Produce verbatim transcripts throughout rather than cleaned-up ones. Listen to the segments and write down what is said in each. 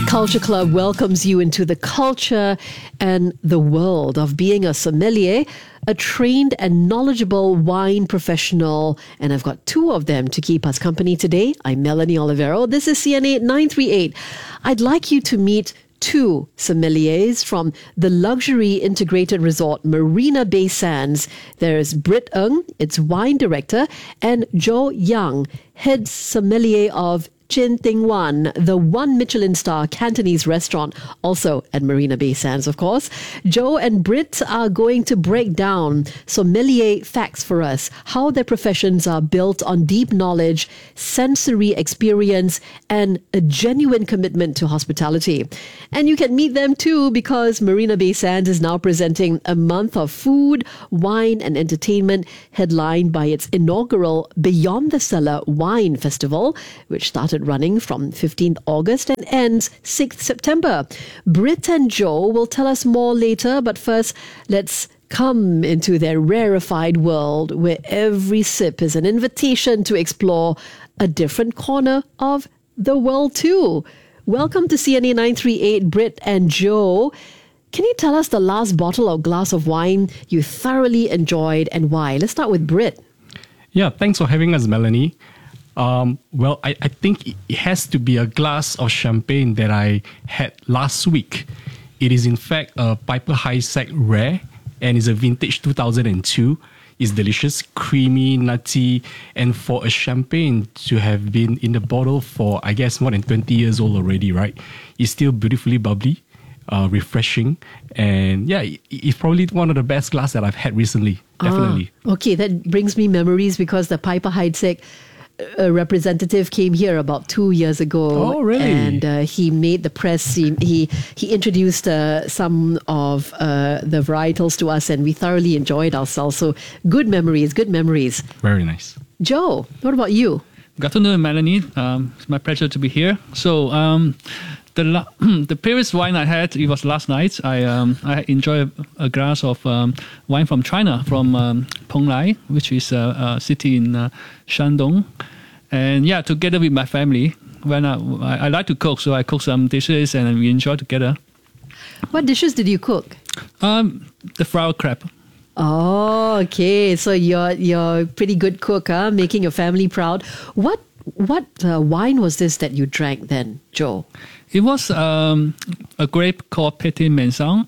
Culture Club welcomes you into the culture and the world of being a sommelier, a trained and knowledgeable wine professional. And I've got two of them to keep us company today. I'm Melanie Olivero. This is C N A nine three eight. I'd like you to meet two sommeliers from the luxury integrated resort Marina Bay Sands. There's Britt Ng, its wine director, and Joe Yang, head sommelier of Chin Ting Wan, the one Michelin star Cantonese restaurant, also at Marina Bay Sands, of course. Joe and Britt are going to break down sommelier facts for us, how their professions are built on deep knowledge, sensory experience, and a genuine commitment to hospitality. And you can meet them too, because Marina Bay Sands is now presenting a month of food, wine, and entertainment headlined by its inaugural Beyond the Cellar Wine Festival, which started running from fifteenth August and ends sixth September. Britt and Joe will tell us more later, but first, let's come into their rarefied world where every sip is an invitation to explore a different corner of the world too. Welcome to C N A nine three eight, Britt and Joe. Can you tell us the last bottle or glass of wine you thoroughly enjoyed and why? Let's start with Britt. Yeah, thanks for having us, Melanie. Um, well, I, I think it has to be a glass of champagne that I had last week. It is in fact a Piper High Sec Rare and is a vintage two thousand two. It's delicious, creamy, nutty, and for a champagne to have been in the bottle for, I guess, more than twenty years old already, right? It's still beautifully bubbly, uh, refreshing, and yeah, it, it's probably one of the best glass that I've had recently, definitely. Ah, okay, that brings me memories because the Piper High Sec a representative came here about two years ago. Oh, really? And uh, he made the press. He he, he introduced uh, some of uh, the varietals to us, and we thoroughly enjoyed ourselves. So good memories, good memories. Very nice. Joe, what about you? Good afternoon, Melanie. Um, it's my pleasure to be here. So um, the la- the previous wine I had, it was last night. I um, I enjoyed a, a glass of um, wine from China, from um, Penglai, which is a, a city in uh, Shandong. And yeah, together with my family, when I, I I like to cook, so I cook some dishes and we enjoy together. What dishes did you cook? Um, the flower crab. Oh, okay. So you're you're a pretty good cook, huh? Making your family proud. What what uh, wine was this that you drank then, Joe? It was um, a grape called Petit Maison.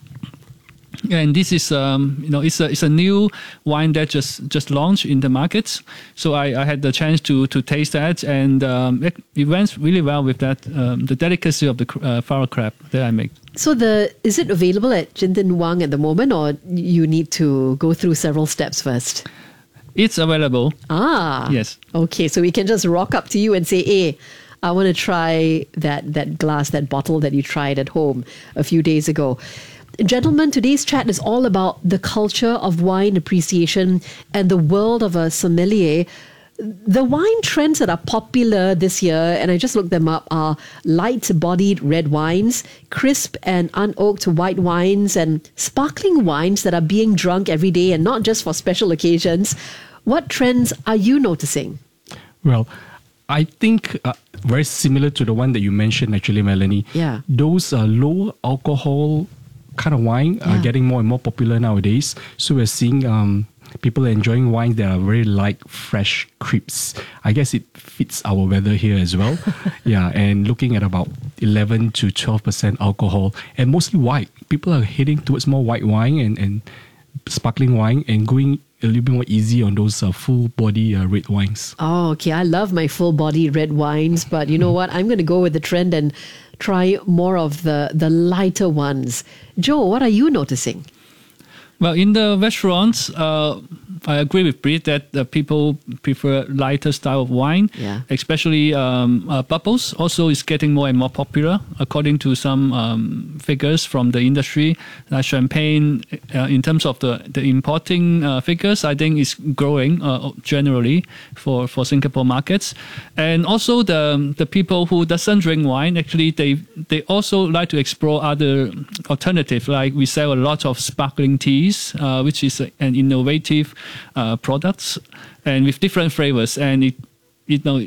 And this is, um, you know, it's a it's a new wine that just, just launched in the markets. So I, I had the chance to to taste that, and um, it, it went really well with that um, the delicacy of the uh, flower crab that I make. So the is it available at Chin Ting Wan at the moment, or you need to go through several steps first? It's available. Ah, yes. Okay, so we can just rock up to you and say, "Hey, I want to try that that glass, that bottle that you tried at home a few days ago." Gentlemen, today's chat is all about the culture of wine appreciation and the world of a sommelier. The wine trends that are popular this year, and I just looked them up, are light-bodied red wines, crisp and unoaked white wines, and sparkling wines that are being drunk every day and not just for special occasions. What trends are you noticing? Well, I think uh, very similar to the one that you mentioned, actually, Melanie. Yeah. Those uh, low alcohol kind of wine are Yeah. getting more and more popular nowadays. So we're seeing um, people enjoying wines that are very light, fresh, crisp. I guess it fits our weather here as well. Yeah, and looking at about eleven to twelve percent alcohol and mostly white. People are heading towards more white wine and, and sparkling wine and going a little bit more easy on those uh, full body uh, red wines. Oh, okay. I love my full body red wines, but you know what? I'm going to go with the trend and try more of the, the lighter ones. Joe, what are you noticing? Well, in the restaurants, uh, I agree with Britt that uh, people prefer lighter style of wine, Yeah. especially um, uh, bubbles. Also, is getting more and more popular, according to some um, figures from the industry. Uh, champagne, uh, in terms of the the importing uh, figures, I think is growing uh, generally for, for Singapore markets. And also the the people who doesn't drink wine, actually they they also like to explore other alternatives. Like we sell a lot of sparkling teas. Uh, which is an innovative uh, product and with different flavors, and it you know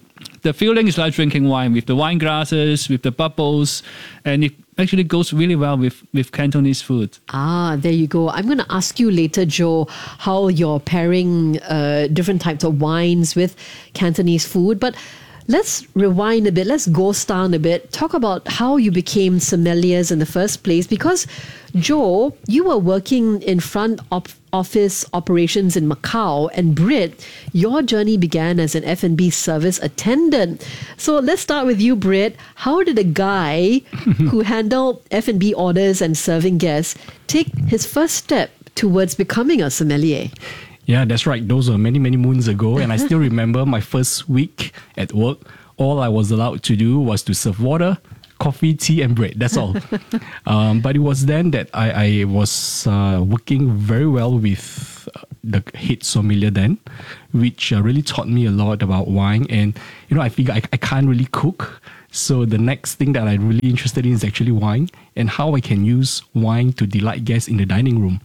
the feeling is like drinking wine with the wine glasses, with the bubbles, and it actually goes really well with, with Cantonese food. Ah, there you go. I'm going to ask you later, Joe, how you're pairing uh, different types of wines with Cantonese food. But let's rewind a bit. Let's ghost down a bit. Talk about how you became sommeliers in the first place. Because, Joe, you were working in front op- office operations in Macau, and Brit, your journey began as an F and B service attendant. So let's start with you, Brit. How did a guy who handled F and B orders and serving guests take his first step towards becoming a sommelier? Yeah, that's right. Those were many, many moons ago. And I still remember my first week at work. All I was allowed to do was to serve water, coffee, tea, and bread. That's all. um, but it was then that I, I was uh, working very well with the head sommelier then, which uh, really taught me a lot about wine. And, you know, I figure I, I can't really cook. So the next thing that I'm really interested in is actually wine and how I can use wine to delight guests in the dining room.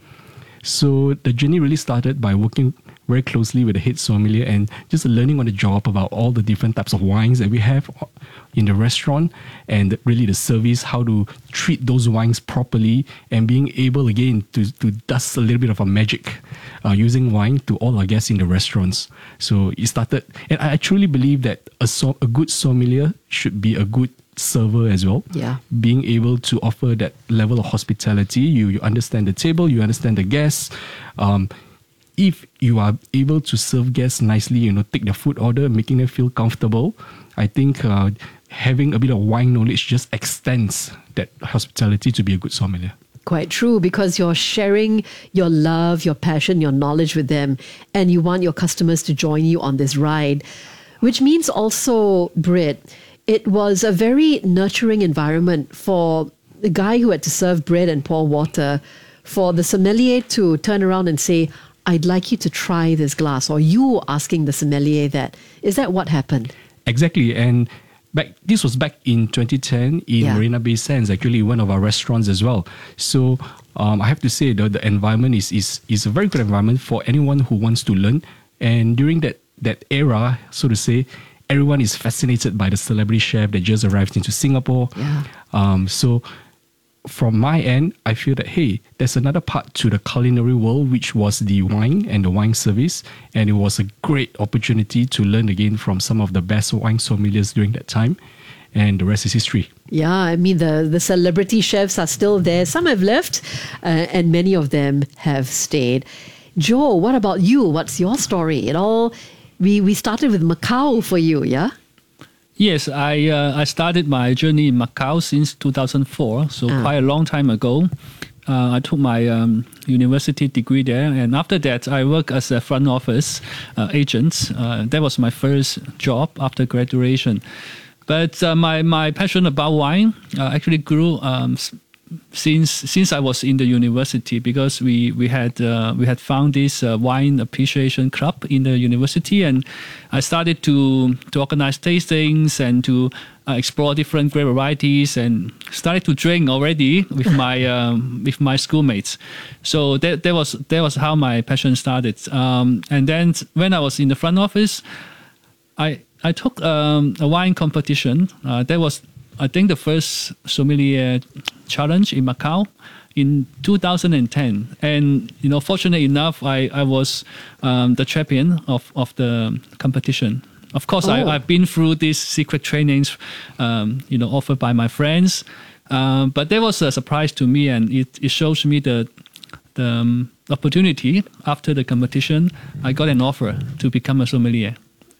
So the journey really started by working very closely with the head sommelier and just learning on the job about all the different types of wines that we have in the restaurant, and really the service, how to treat those wines properly, and being able again to, to dust a little bit of a magic uh, using wine to all our guests in the restaurants. So it started, and I truly believe that a, so, a good sommelier should be a good server as well. Yeah. Being able to offer that level of hospitality, you you understand the table, you understand the guests. Um, if you are able to serve guests nicely, you know, take their food order, making them feel comfortable, I think uh, having a bit of wine knowledge just extends that hospitality to be a good sommelier. Quite true, because you're sharing your love, your passion, your knowledge with them, and you want your customers to join you on this ride, which means also, Brit, it was a very nurturing environment for the guy who had to serve bread and pour water, for the sommelier to turn around and say, I'd like you to try this glass, or you asking the sommelier that. Is that what happened? Exactly. And back this was back in twenty ten in Yeah. Marina Bay Sands, actually one of our restaurants as well. So um, I have to say that the environment is, is, is a very good environment for anyone who wants to learn. And during that, that era, so to say, everyone is fascinated by the celebrity chef that just arrived into Singapore. Yeah. Um, so from my end, I feel that, hey, there's another part to the culinary world, which was the wine and the wine service. And it was a great opportunity to learn again from some of the best wine sommeliers during that time. And the rest is history. Yeah, I mean, the, the celebrity chefs are still there. Some have left, uh, and many of them have stayed. Joe, what about you? What's your story? It all... We we started with Macau for you, yeah? Yes, I uh, I started my journey in Macau since two thousand four, so Ah. quite a long time ago. Uh, I took my um, university degree there, and after that, I worked as a front office uh, agent. Uh, that was my first job after graduation. But uh, my my passion about wine uh, actually grew um, since since I was in the university, because we we had uh, we had found this uh, wine appreciation club in the university, and I started to to organize tastings and to uh, explore different grape varieties, and started to drink already with my um, with my schoolmates. So that that was that was how my passion started. Um, and then when I was in the front office, I I took um, a wine competition. Uh, that was, I think, the first sommelier challenge in Macau in two thousand ten. And, you know, fortunately enough, I, I was um, the champion of, of the competition. Of course, Oh. I, I've been through these secret trainings, um, you know, offered by my friends. Um, but that was a surprise to me, and it, it shows me the, the um, opportunity. After the competition, I got an offer to become a sommelier.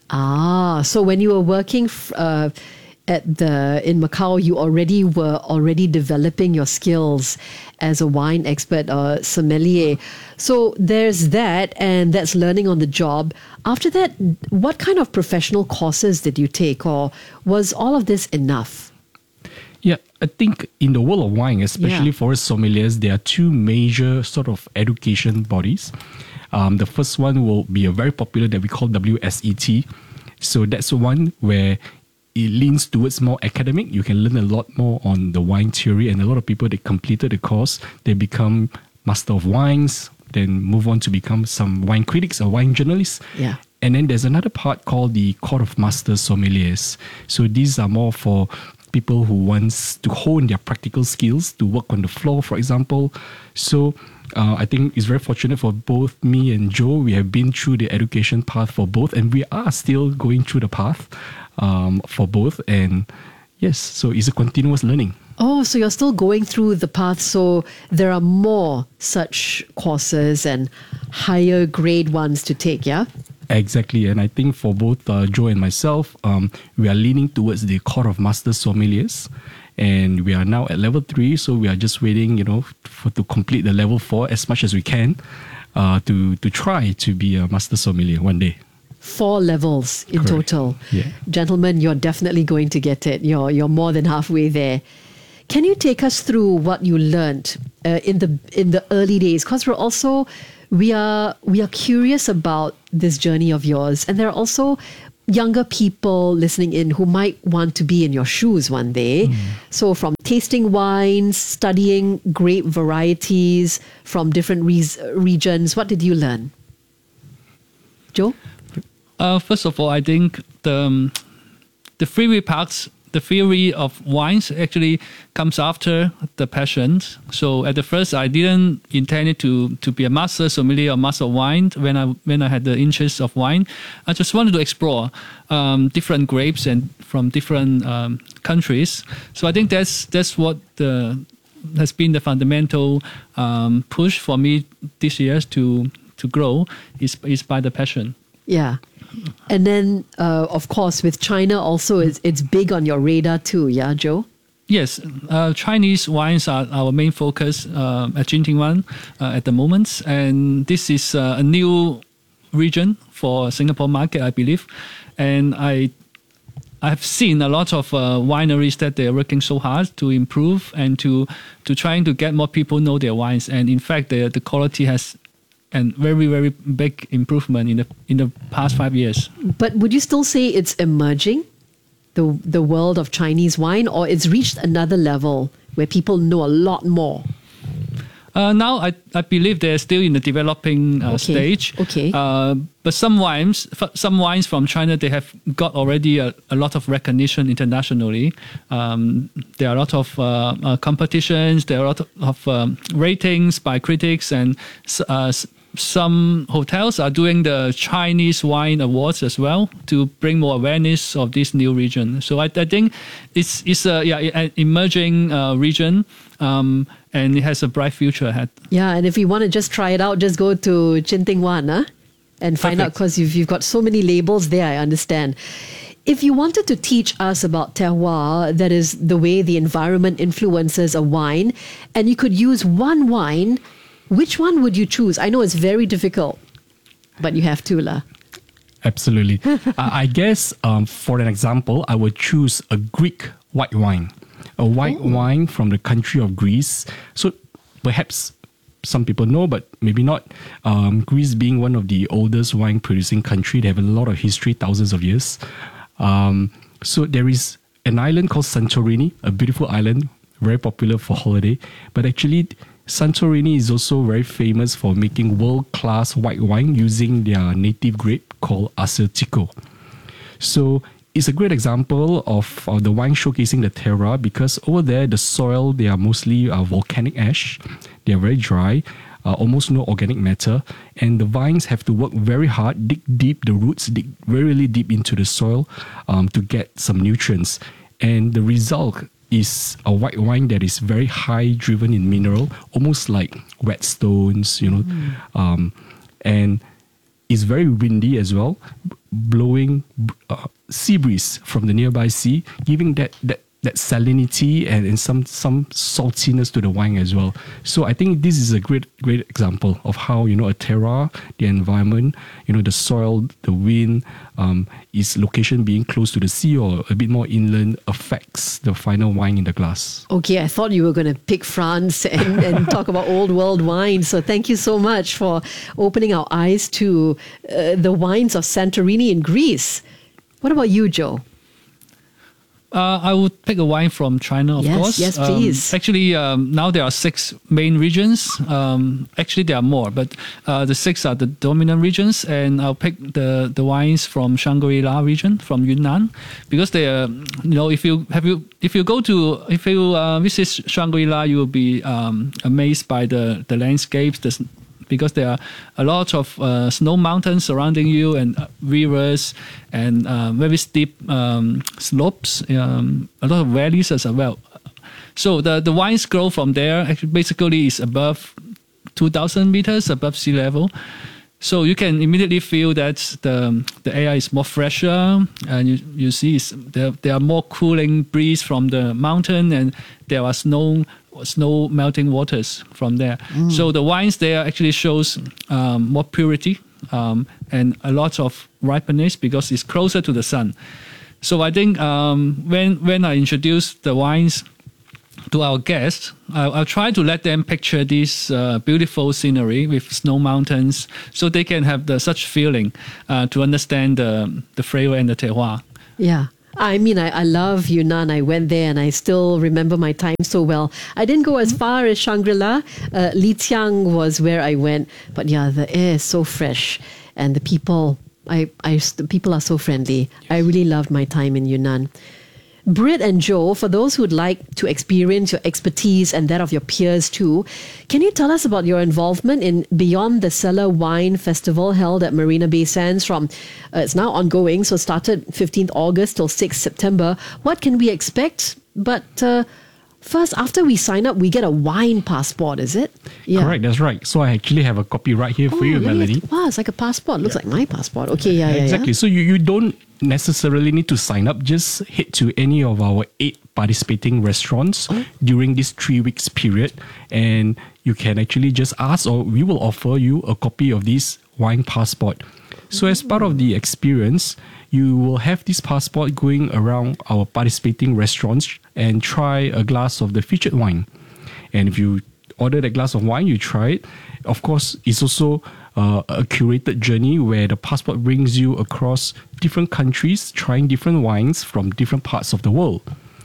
Ah, so when you were working f- uh, at the in Macau, you already were already developing your skills as a wine expert or sommelier. So there's that, and that's learning on the job. After that, what kind of professional courses did you take, or was all of this enough? Yeah, I think in the world of wine, especially Yeah. for us sommeliers, there are two major sort of education bodies. Um, the first one will be a very popular that we call W S E T. So that's one where it leans towards more academic. You can learn a lot more on the wine theory, and a lot of people that completed the course, they become master of wines, then move on to become some wine critics or wine journalists. Yeah. And then there's another part called the Court of Master Sommeliers. So these are more for people who wants to hone their practical skills to work on the floor, for example. So uh, I think it's very fortunate for both me and Joe. We have been through the education path for both, and we are still going through the path um, for both. And yes, so it's a continuous learning. Oh, so you're still going through the path. So there are more such courses and higher grade ones to take, yeah? Exactly. And I think for both uh, Joe and myself, um, we are leaning towards the Court of Master Sommeliers. And we are now at level three. So we are just waiting, you know, for to complete the level four as much as we can uh, to, to try to be a Master Sommelier one day. Four levels in Correct. total. Yeah. Gentlemen, you're definitely going to get it. You're, you're more than halfway there. Can you take us through what you learned uh, in the in the early days? Because we're also we are we are curious about this journey of yours, and there are also younger people listening in who might want to be in your shoes one day. Mm. So from tasting wines, studying grape varieties from different re- regions, what did you learn, Joe? Uh, first of all, I think the um, the theory parts. The theory of wines actually comes after the passion. So at the first, I didn't intend to to be a master sommelier or master of wine when I when I had the interest of wine. I just wanted to explore um, different grapes and from different um, countries. So I think that's that's what the has been the fundamental um, push for me this year to to grow is is by the passion. Yeah. And then, uh, of course, with China also, it's, it's big on your radar too, yeah, Joe? Yes, uh, Chinese wines are our main focus uh, at Jinting Wan uh, at the moment. And this is uh, a new region for Singapore market, I believe. And I I've seen a lot of uh, wineries that they're working so hard to improve and to to trying to get more people know their wines. And in fact, the the quality has and very, very big improvement in the in the past five years. But would you still say it's emerging, the the world of Chinese wine, or it's reached another level where people know a lot more? Uh, now, I, I believe they're still in the developing uh, Okay. stage. Okay. Uh, but some wines, f- some wines from China, they have got already a, a lot of recognition internationally. Um, there are a lot of uh, uh, competitions. There are a lot of, of um, ratings by critics, and s- uh, s- some hotels are doing the Chinese Wine Awards as well to bring more awareness of this new region. So I, I think it's it's a yeah an emerging uh, region. Um, and it has a bright future ahead. Yeah, and if you want to just try it out, just go to Jinting Wan huh? and find out, Perfect. because you've, you've got so many labels there, I understand. If you wanted to teach us about terroir, that is the way the environment influences a wine, and you could use one wine, which one would you choose? I know it's very difficult, but you have to, lah. Absolutely. uh, I guess um, for an example, I would choose a Greek white wine. A white Oh. wine from the country of Greece. So perhaps some people know, but maybe not. Um, Greece being one of the oldest wine producing country, they have a lot of history, thousands of years. Um, so there is an island called Santorini, a beautiful island, very popular for holiday. But actually, Santorini is also very famous for making world-class white wine using their native grape called Assyrtiko. So it's a great example of uh, the wine showcasing the terroir, because over there, the soil, they are mostly uh, volcanic ash. They are very dry, uh, almost no organic matter. And the vines have to work very hard, dig deep, the roots dig very, really deep into the soil um, to get some nutrients. And the result is a white wine that is very high driven in mineral, almost like whetstones, you know. Mm. Um, and it's very windy as well, blowing uh, sea breeze from the nearby sea, giving that that, that salinity and, and some some saltiness to the wine as well. So I think this is a great great example of how, you know, a terroir, the environment, you know, the soil, the wind, um, its location being close to the sea or a bit more inland affects the final wine in the glass. Okay, I thought you were going to pick France and, and talk about old world wine. So thank you so much for opening our eyes to uh, the wines of Santorini in Greece. What about you, Joe? Uh, I would pick a wine from China, of Yes, course. yes, Um, please. actually, um, now there are six main regions. Um, actually, there are more, but uh, the six are the dominant regions, and I'll pick the, the wines from Shangri-La region, from Yunnan, because they are, you know, if you have you if you go to if you uh, visit Shangri-La, you will be um, amazed by the the landscapes, the because there are a lot of uh, snow mountains surrounding you and uh, rivers and uh, very steep um, slopes, um, a lot of valleys as well. So the, the wines grow from there. Actually, basically, is above two thousand meters above sea level. So you can immediately feel that the the air is more fresher, and you, you see it's, there, there are more cooling breeze from the mountain, and there are snow snow melting waters from there. Mm. So the wines there actually shows um, more purity um, and a lot of ripeness because it's closer to the sun. So I think um, when when I introduce the wines to our guests, I'll, I'll try to let them picture this uh, beautiful scenery with snow mountains, so they can have the such feeling uh, to understand the the flavor and the terroir. Yeah. I mean, I, I love Yunnan. I went there and I still remember my time so well. I didn't go as far as Shangri-La. Uh, Lijiang was where I went. But yeah, the air is so fresh and the people, I, I, the people are so friendly. Yes. I really loved my time in Yunnan. Britt and Joe, for those who'd like to experience your expertise and that of your peers too, can you tell us about your involvement in Beyond the Cellar Wine Festival held at Marina Bay Sands from, uh, it's now ongoing, so it started fifteenth August till sixth September. What can we expect? But uh, first, after we sign up, we get a wine passport, is it? Yeah. Correct, that's right. So I actually have a copy right here oh, for you, Melody. Wow, it's like a passport. Looks yeah. like my passport. Okay, yeah, yeah, Exactly. Yeah. So you, you don't necessarily need to sign up. Just head to any of our eight participating restaurants oh. during this three weeks period, and you can actually just ask, or we will offer you a copy of this wine passport. So as part of the experience, you will have this passport going around our participating restaurants and try a glass of the featured wine. And if you order a glass of wine, you try it. Of course, it's also uh, a curated journey where the passport brings you across different countries, trying different wines from different parts of the world.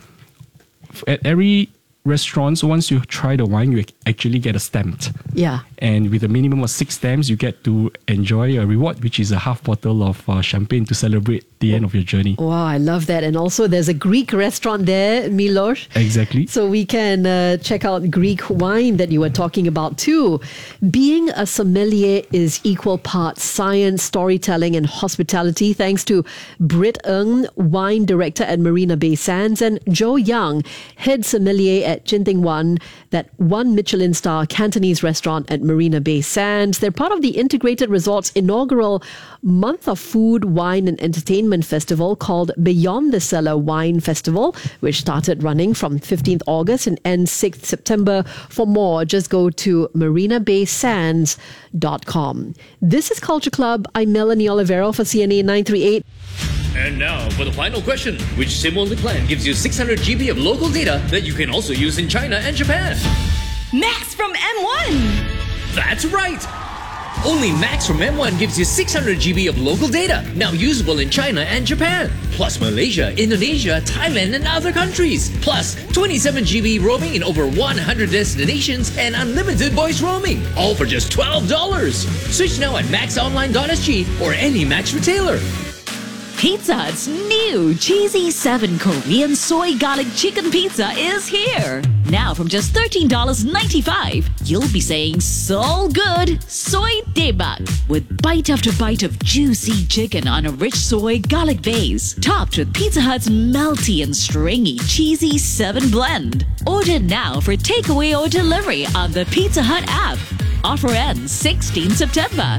At every restaurant, once you try the wine, you actually get a stamp. Yeah. And with a minimum of six stamps, you get to enjoy a reward, which is a half bottle of uh, champagne to celebrate the end of your journey. Wow, I love that. And also there's a Greek restaurant there, Milos. Exactly. So we can uh, check out Greek wine that you were talking about too. Being a sommelier is equal parts science, storytelling and hospitality, thanks to Britt Ng, wine director at Marina Bay Sands, and Joe Young, head sommelier at Chin Ting Wan, that one Michelin star Cantonese restaurant at Marina Bay Sands. They're part of the Integrated Resorts inaugural month of food, wine and entertainment festival called Beyond the Cellar Wine Festival, which started running from fifteenth August and ends sixth September. For more, just go to marina bay sands dot com. This is Culture Club. I'm Melanie Olivero for C N A nine three eight. And now for the final question. Which SIM-only plan gives you six hundred gigabytes of local data that you can also use in China and Japan? Max from M one! That's right! Only Max from M one gives you six hundred gigabytes of local data, now usable in China and Japan. Plus Malaysia, Indonesia, Thailand and other countries. Plus twenty-seven gigabytes roaming in over one hundred destinations and unlimited voice roaming. All for just twelve dollars. Switch now at max online dot s g or any Max retailer. Pizza Hut's new Cheesy seven Korean Soy Garlic Chicken Pizza is here. Now from just thirteen dollars and ninety-five cents, you'll be saying so good, soy daebak, with bite after bite of juicy chicken on a rich soy garlic base, topped with Pizza Hut's melty and stringy Cheesy seven blend. Order now for takeaway or delivery on the Pizza Hut app. Offer ends sixteenth September.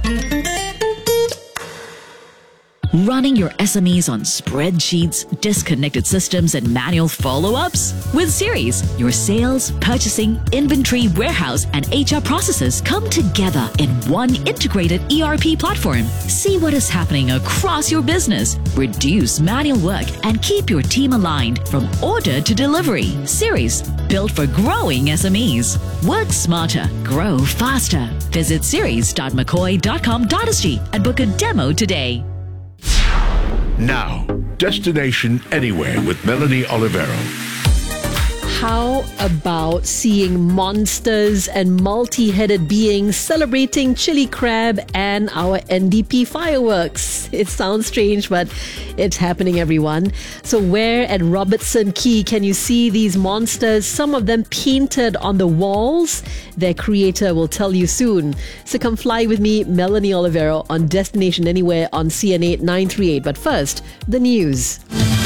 Running your S M Es on spreadsheets, disconnected systems, and manual follow-ups? With Series, your sales, purchasing, inventory, warehouse, and H R processes come together in one integrated E R P platform. See what is happening across your business, reduce manual work, and keep your team aligned from order to delivery. Series, built for growing S M Es. Work smarter, grow faster. Visit series dot mccoy dot com dot s g and book a demo today. Now, Destination Anywhere with Melanie Olivero. How about seeing monsters and multi-headed beings celebrating chili crab and our N D P fireworks? It sounds strange, but it's happening, everyone. So where at Robertson Quay can you see these monsters? Some of them painted on the walls. Their creator will tell you soon. So come fly with me, Melanie Olivero, on Destination Anywhere on C N A nine three eight. But first, the news.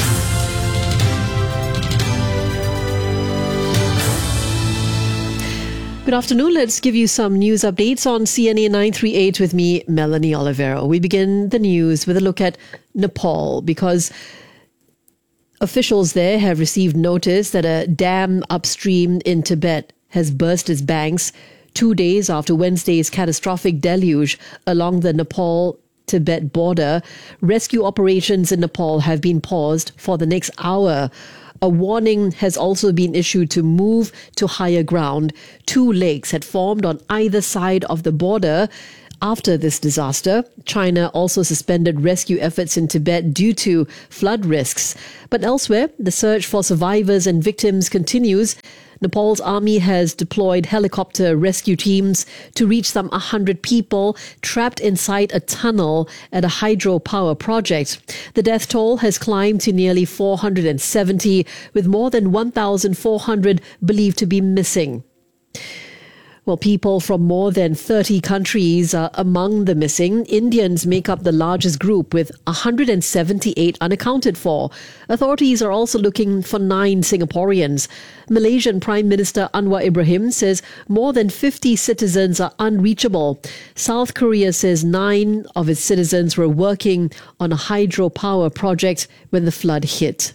Good afternoon. Let's give you some news updates on C N A nine three eight with me, Melanie Olivero. We begin the news with a look at Nepal because officials there have received notice that a dam upstream in Tibet has burst its banks two days after Wednesday's catastrophic deluge along the Nepal-Tibet border. Rescue operations in Nepal have been paused for the next hour. A warning has also been issued to move to higher ground. Two lakes had formed on either side of the border after this disaster. China also suspended rescue efforts in Tibet due to flood risks. But elsewhere, the search for survivors and victims continues. Nepal's army has deployed helicopter rescue teams to reach some one hundred people trapped inside a tunnel at a hydropower project. The death toll has climbed to nearly four hundred seventy, with more than one thousand four hundred believed to be missing. Well, people from more than thirty countries are among the missing. Indians make up the largest group with one hundred seventy-eight unaccounted for. Authorities are also looking for nine Singaporeans. Malaysian Prime Minister Anwar Ibrahim says more than fifty citizens are unreachable. South Korea says nine of its citizens were working on a hydropower project when the flood hit.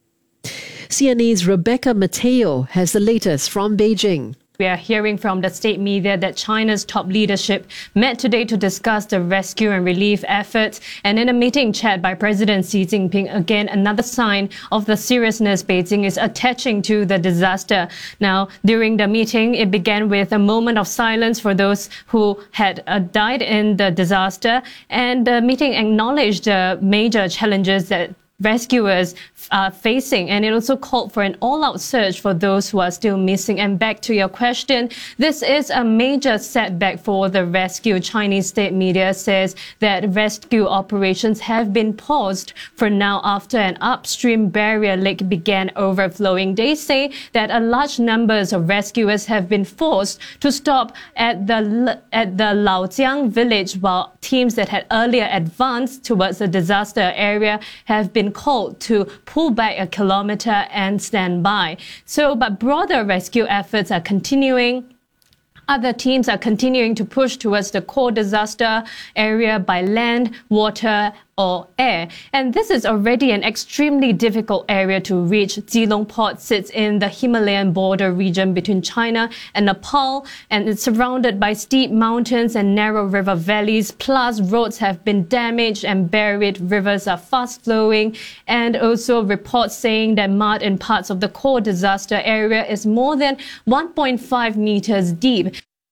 C N A's Rebecca Mateo has the latest from Beijing. We are hearing from the state media that China's top leadership met today to discuss the rescue and relief efforts. And in a meeting chaired by President Xi Jinping, again, another sign of the seriousness Beijing is attaching to the disaster. Now, during the meeting, it began with a moment of silence for those who had uh, died in the disaster. And the meeting acknowledged the major challenges that rescuers are facing, and it also called for an all-out search for those who are still missing. And back to your question, this is a major setback for the rescue. Chinese state media says that rescue operations have been paused for now after an upstream barrier lake began overflowing. They say that a large numbers of rescuers have been forced to stop at the at the Laojiang village, while teams that had earlier advanced towards the disaster area have been called to pull back a kilometer and stand by. So, but broader rescue efforts are continuing. Other teams are continuing to push towards the core disaster area by land, water, or air. And this is already an extremely difficult area to reach. Keelung Port sits in the Himalayan border region between China and Nepal, and it's surrounded by steep mountains and narrow river valleys. Plus, roads have been damaged and buried. Rivers are fast flowing, and also reports saying that mud in parts of the core disaster area is more than one point five meters deep.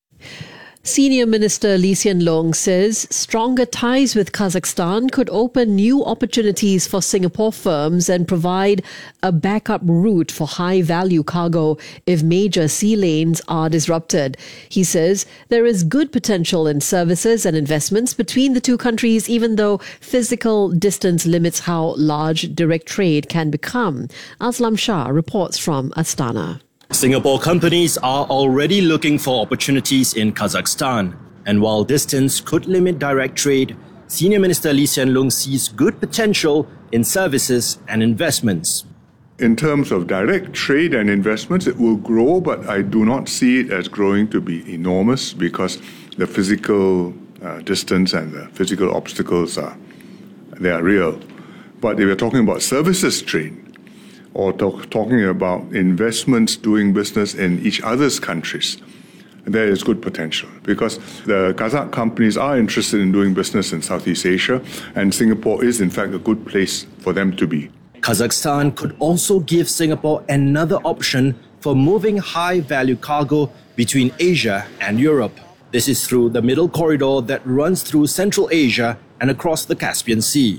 Senior Minister Lee Hsien Loong says stronger ties with Kazakhstan could open new opportunities for Singapore firms and provide a backup route for high-value cargo if major sea lanes are disrupted. He says there is good potential in services and investments between the two countries, even though physical distance limits how large direct trade can become. Aslam Shah reports from Astana. Singapore companies are already looking for opportunities in Kazakhstan. And while distance could limit direct trade, Senior Minister Lee Hsien Loong sees good potential in services and investments. In terms of direct trade and investments, it will grow, but I do not see it as growing to be enormous because the physical uh, distance and the physical obstacles are, they are real. But if we're talking about services trade, or talk, talking about investments doing business in each other's countries, there is good potential because the Kazakh companies are interested in doing business in Southeast Asia, and Singapore is in fact a good place for them to be. Kazakhstan could also give Singapore another option for moving high-value cargo between Asia and Europe. This is through the middle corridor that runs through Central Asia and across the Caspian Sea.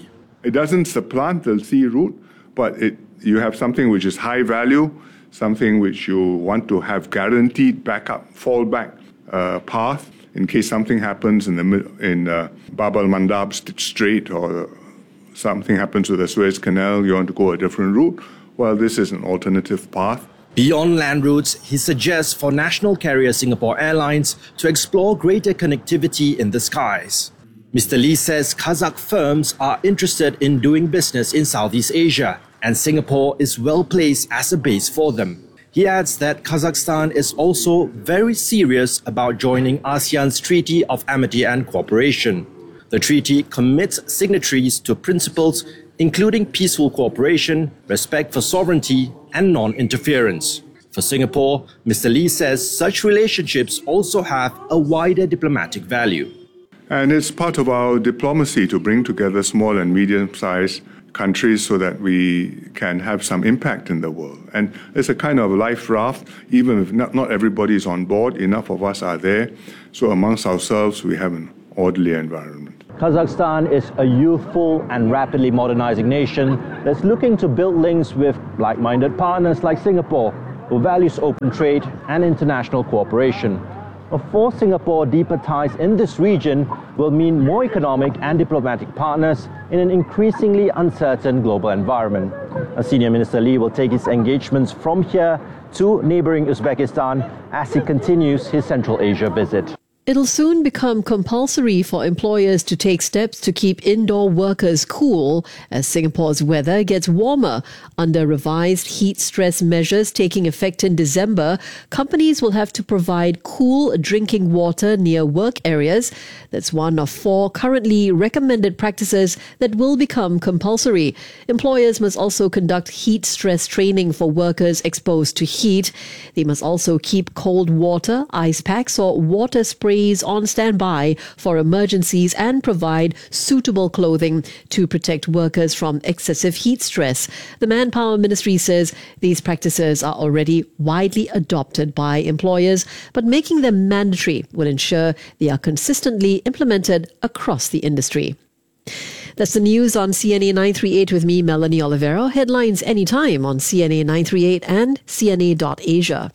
It doesn't supplant the sea route, but it you have something which is high value, something which you want to have guaranteed backup, fallback uh, path in case something happens in the in uh, Bab al-Mandab Strait or something happens with the Suez Canal, you want to go a different route. Well, this is an alternative path. Beyond land routes, he suggests for national carrier Singapore Airlines to explore greater connectivity in the skies. Mister Lee says Kazakh firms are interested in doing business in Southeast Asia, and Singapore is well placed as a base for them. He adds that Kazakhstan is also very serious about joining ASEAN's Treaty of Amity and Cooperation. The treaty commits signatories to principles including peaceful cooperation, respect for sovereignty, and non-interference. For Singapore, Mister Lee says such relationships also have a wider diplomatic value. And it's part of our diplomacy to bring together small and medium-sized countries so that we can have some impact in the world. And it's a kind of life raft, even if not, not everybody is on board, enough of us are there. So amongst ourselves, we have an orderly environment. Kazakhstan is a youthful and rapidly modernizing nation that's looking to build links with like-minded partners like Singapore, who values open trade and international cooperation. For Singapore, deeper ties in this region will mean more economic and diplomatic partners in an increasingly uncertain global environment. Senior Minister Lee will take his engagements from here to neighboring Uzbekistan as he continues his Central Asia visit. It'll soon become compulsory for employers to take steps to keep indoor workers cool as Singapore's weather gets warmer. Under revised heat stress measures taking effect in December, companies will have to provide cool drinking water near work areas. That's one of four currently recommended practices that will become compulsory. Employers must also conduct heat stress training for workers exposed to heat. They must also keep cold water, ice packs or water sprays on standby for emergencies and provide suitable clothing to protect workers from excessive heat stress. The Manpower Ministry says these practices are already widely adopted by employers, but making them mandatory will ensure they are consistently implemented across the industry. That's the news on C N A nine thirty-eight with me, Melanie Olivero. Headlines anytime on C N A nine thirty-eight and C N A dot asia.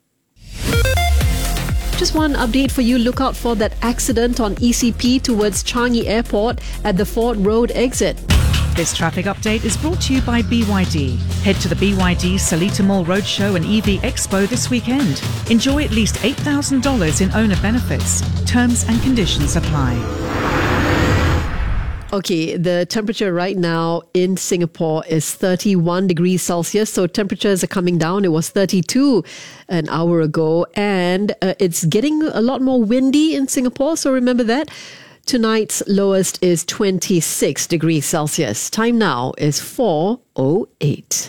Just one update for you. Look out for that accident on E C P towards Changi Airport at the Fort Road exit. This traffic update is brought to you by B Y D. Head to the B Y D Seletar Mall Roadshow and E V Expo this weekend. Enjoy at least eight thousand dollars in owner benefits. Terms and conditions apply. Okay, the temperature right now in Singapore is thirty-one degrees Celsius. So temperatures are coming down. It was thirty-two an hour ago. And uh, it's getting a lot more windy in Singapore. So remember that. Tonight's lowest is twenty-six degrees Celsius. Time now is four oh eight.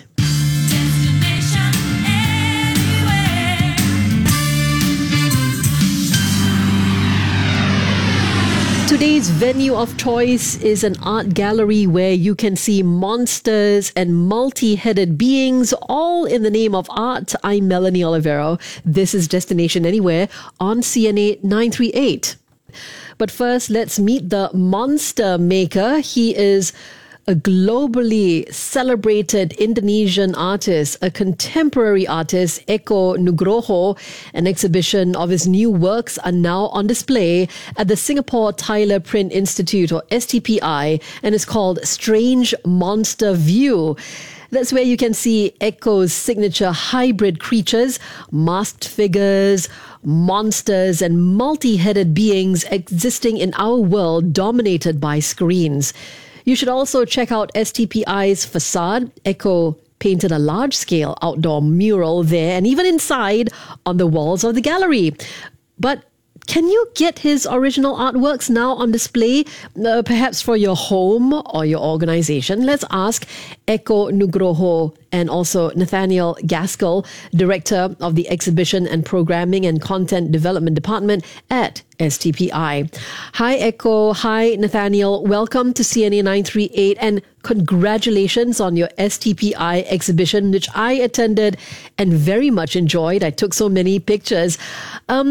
Today's venue of choice is an art gallery where you can see monsters and multi-headed beings, all in the name of art. I'm Melanie Olivero. This is Destination Anywhere on C N A nine thirty-eight. But first, let's meet the monster maker. He is a globally celebrated Indonesian artist, a contemporary artist, Eko Nugroho. An exhibition of his new works are now on display at the Singapore Tyler Print Institute, or S T P I, and is called Strange Monster View. That's where you can see Eko's signature hybrid creatures, masked figures, monsters, and multi-headed beings existing in our world dominated by screens. You should also check out S T P I's facade. Eko painted a large-scale outdoor mural there and even inside on the walls of the gallery. But can you get his original artworks now on display, uh, perhaps for your home or your organization? Let's ask Eko Nugroho and also Nathaniel Gaskell, Director of the Exhibition and Programming and Content Development Department at S T P I. Hi, Eko. Hi, Nathaniel. Welcome to C N A nine thirty-eight and congratulations on your S T P I exhibition, which I attended and very much enjoyed. I took so many pictures. Um,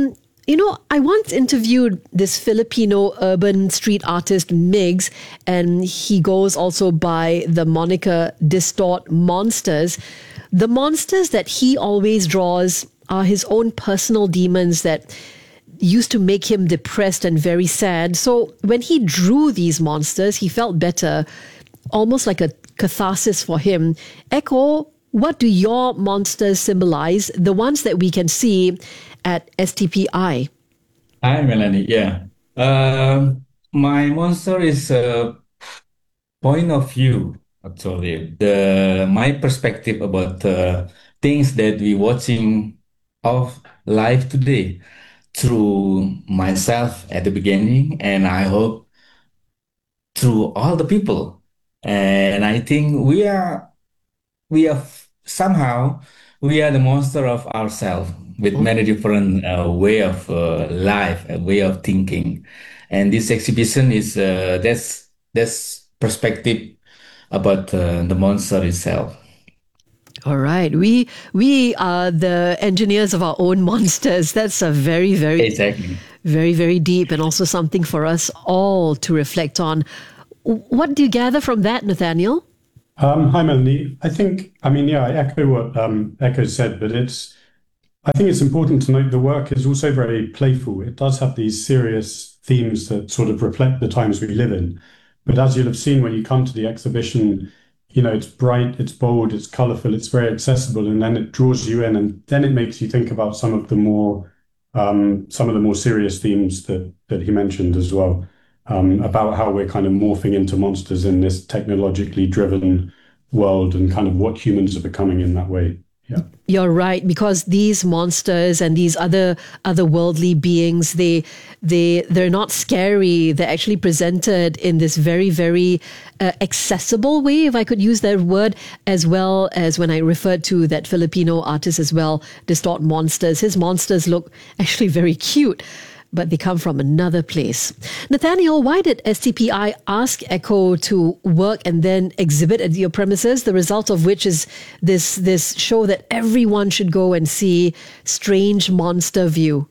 You know, I once interviewed this Filipino urban street artist, Migs, and he goes also by the moniker Distort Monsters. The monsters that he always draws are his own personal demons that used to make him depressed and very sad. So when he drew these monsters, he felt better, almost like a catharsis for him. Echo, what do your monsters symbolize? The ones that we can see at S T P I. Hi, Melanie. Yeah. Um, my monster is a point of view, actually. The my perspective about uh, things that we watching of life today through myself at the beginning, and I hope through all the people. And I think we are we are somehow we are the monster of ourselves with many different uh, way of uh, life, a way of thinking, and this exhibition is uh, that's that's perspective about uh, the monster itself. All right. We we are the engineers of our own monsters. That's a very, very exactly. very, very deep, and also something for us all to reflect on. What do you gather from that, Nathaniel? Um, hi, Melanie. I think, I mean, yeah, I echo what um, Echo said, but it's, I think it's important to note the work is also very playful. It does have these serious themes that sort of reflect the times we live in. But as you'll have seen when you come to the exhibition, you know, it's bright, it's bold, it's colorful, it's very accessible, and then it draws you in, and then it makes you think about some of the more, um, some of the more serious themes that that he mentioned as well. Um, about how we're kind of morphing into monsters in this technologically driven world and kind of what humans are becoming in that way. Yeah. You're right, because these monsters and these other otherworldly beings, they they they're not scary. They're actually presented in this very, very uh, accessible way, if I could use that word, as well as when I referred to that Filipino artist as well, Distort Monsters. His monsters look actually very cute, but they come from another place. Nathaniel, why did S T P I ask Echo to work and then exhibit at your premises, the result of which is this, this show that everyone should go and see, Strange Monster View?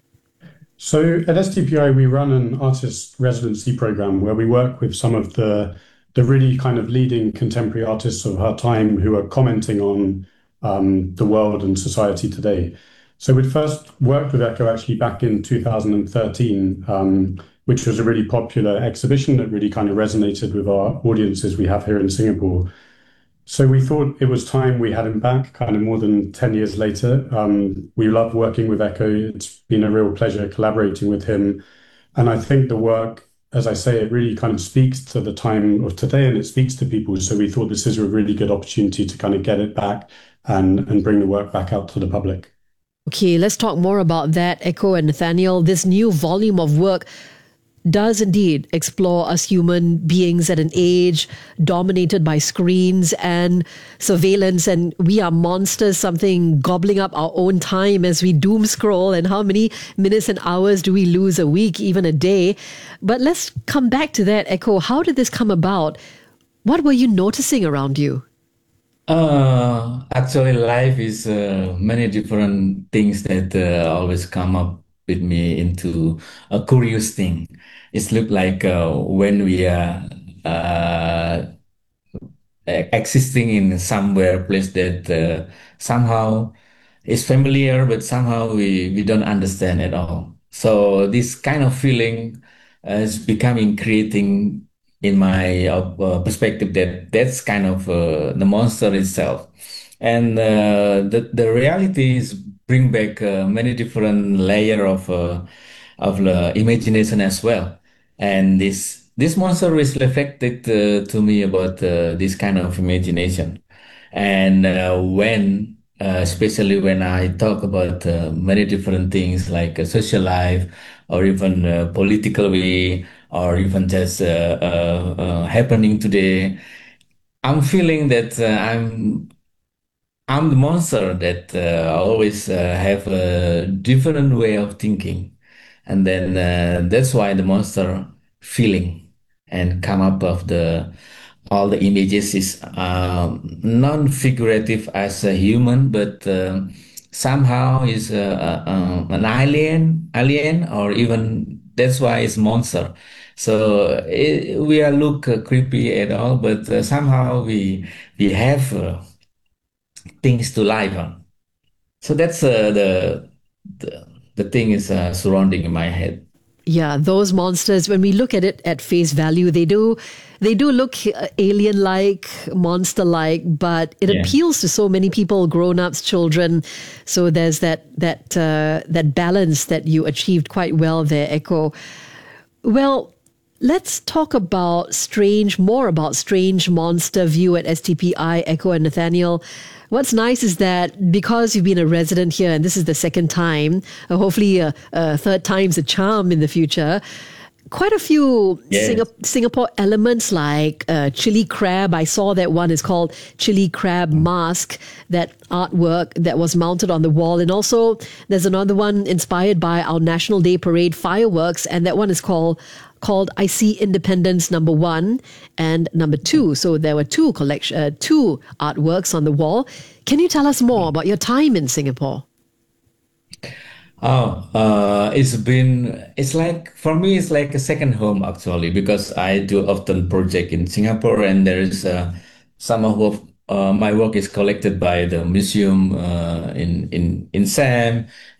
So at S T P I, we run an artist residency program where we work with some of the, the really kind of leading contemporary artists of our time who are commenting on um, the world and society today. So we'd first worked with Echo actually back in two thousand thirteen, um, which was a really popular exhibition that really kind of resonated with our audiences we have here in Singapore. So we thought it was time we had him back kind of more than ten years later. Um, we love working with Echo. It's been a real pleasure collaborating with him. And I think the work, as I say, it really kind of speaks to the time of today and it speaks to people. So we thought this is a really good opportunity to kind of get it back and, and bring the work back out to the public. Okay, let's talk more about that, Echo and Nathaniel. This new volume of work does indeed explore us human beings at an age dominated by screens and surveillance, and we are monsters, something gobbling up our own time as we doom scroll, and how many minutes and hours do we lose a week, even a day? But let's come back to that, Echo. How did this come about? What were you noticing around you? Uh, actually, life is uh, many different things that uh, always come up with me into a curious thing. It's look like uh, when we are uh, existing in somewhere place that uh, somehow is familiar, but somehow we, we don't understand at all. So this kind of feeling is becoming creating in my uh, perspective that that's kind of uh, the monster itself. And uh, the, the reality is bring back uh, many different layer of uh, of the imagination as well. And this this monster is reflected uh, to me about uh, this kind of imagination. And uh, when, uh, especially when I talk about uh, many different things like uh, social life or even uh, political way, or even just uh, uh, uh, happening today, I'm feeling that uh, I'm I'm the monster that uh, always uh, have a different way of thinking, and then uh, that's why the monster feeling and come up of the all the images is um, non-figurative as a human, but uh, somehow is uh, uh, uh, an alien, alien, or even that's why it's monster. So it, we are look uh, creepy at all, but uh, somehow we we have uh, things to live on. So that's uh, the, the the thing is uh, surrounding in my head. Yeah, those monsters, when we look at it at face value, they do they do look uh, alien-like, monster-like, but it Yeah. appeals to so many people, grown-ups, children. So there's that that uh, that balance that you achieved quite well there, Echo. Well, let's talk about strange, more about strange monster view at S T P I, Echo and Nathaniel. What's nice is that because you've been a resident here, and this is the second time, uh, hopefully a, a third time's a charm in the future, quite a few Yes. Singa- Singapore elements like uh, chili crab. I saw that one is called chili crab mask, that artwork that was mounted on the wall. And also there's another one inspired by our National Day Parade fireworks, and that one is called called I See Independence number one and number two. So there were two collection, uh, two artworks on the wall. Can you tell us more about your time in Singapore? Oh, uh, it's been, it's like, for me, it's like a second home actually, because I do often project in Singapore, and there's uh, some of uh, my work is collected by the museum uh, in, in, in Sam,